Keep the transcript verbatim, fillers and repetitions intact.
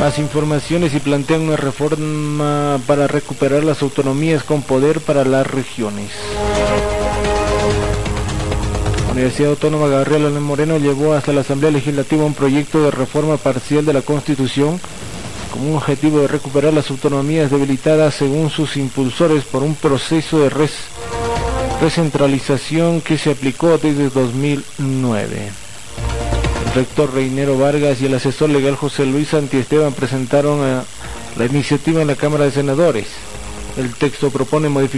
Más informaciones y plantean una reforma para recuperar las autonomías con poder para las regiones. La Universidad Autónoma Gabriela León Moreno llevó hasta la Asamblea Legislativa un proyecto de reforma parcial de la Constitución con un objetivo de recuperar las autonomías debilitadas según sus impulsores por un proceso de res recentralización que se aplicó desde dos mil nueve. El rector Reinero Vargas y el asesor legal José Luis Santiesteban presentaron a la iniciativa en la Cámara de Senadores. El texto propone modificar